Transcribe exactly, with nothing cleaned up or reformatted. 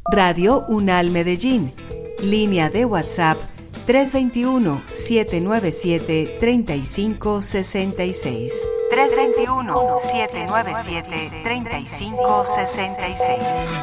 Radio UNAL Medellín. Línea de WhatsApp tres dos uno, siete nueve siete, tres cinco seis seis. tres dos uno, siete nueve siete, tres cinco seis seis.